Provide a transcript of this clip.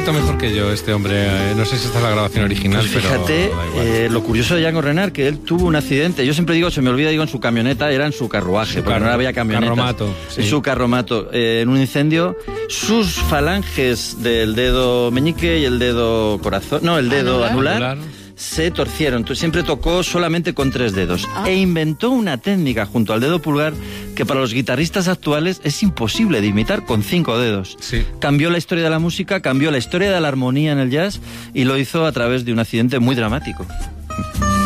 poquito mejor que yo este hombre. No sé si esta es la grabación original, pues fíjate, pero lo curioso de Django Reinhardt, que él tuvo un accidente. Yo siempre digo, se me olvida, digo en su camioneta, era en su carruaje, porque no había camionetas. Carromato, sí. En su carromato. En un incendio, sus falanges del dedo meñique y el dedo corazón, no, el dedo anular se torcieron. Entonces siempre tocó solamente con 3 dedos. E inventó una técnica junto al dedo pulgar que para los guitarristas actuales es imposible de imitar con 5 dedos. Sí. Cambió la historia de la música, cambió la historia de la armonía en el jazz y lo hizo a través de un accidente muy dramático.